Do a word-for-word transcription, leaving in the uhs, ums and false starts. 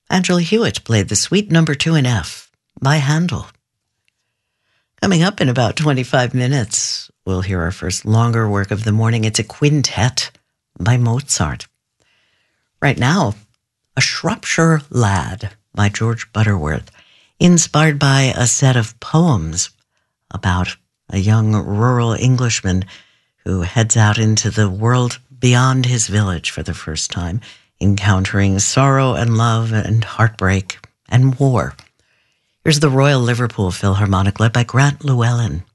Angela Hewitt played the Suite Number Two in F by Handel. Coming up in about twenty-five minutes, we'll hear our first longer work of the morning. It's a quintet by Mozart. Right now, A Shropshire Lad by George Butterworth, inspired by a set of poems about a young rural Englishman who heads out into the world beyond his village for the first time, encountering sorrow and love and heartbreak and war. Here's the Royal Liverpool Philharmonic led by Grant Llewellyn.